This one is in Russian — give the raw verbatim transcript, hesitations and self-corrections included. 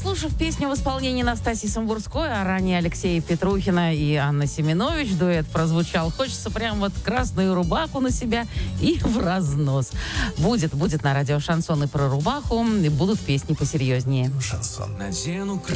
послушав песню в исполнении Настасьи Самбурской, а ранее Алексея Петрухина и Анны Семенович, дуэт прозвучал. Хочется прям вот красную рубаху на себя и в разнос. Будет, будет на радио шансон и про рубаху, и будут песни посерьезнее. Шансон. Надену